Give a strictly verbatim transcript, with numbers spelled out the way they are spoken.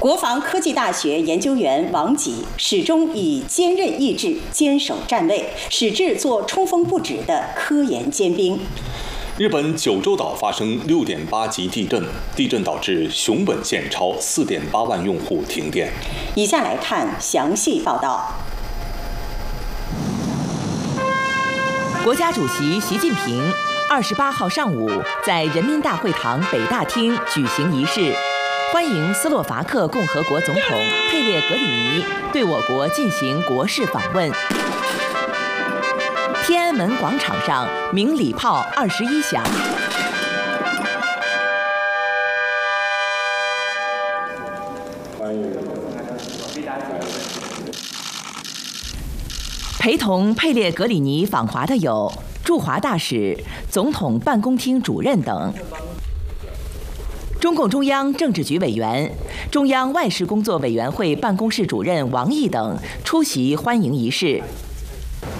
国防科技大学研究员王吉始终以坚韧意志坚守战位，矢志做冲锋不止的科研尖兵。 日本九州岛发生六点八级地震，地震导致熊本县超四点八万用户停电。 以下来看详细报道。 国家主席习近平二十八号上午在人民大会堂北大厅举行仪式，欢迎斯洛伐克共和国总统佩列格里尼对我国进行国事访问。天安门广场上鸣礼炮二十一响。陪同佩列格里尼访华的有驻华大使、总统办公厅主任等。中共中央政治局委员、中央外事工作委员会办公室主任王毅等出席欢迎仪式。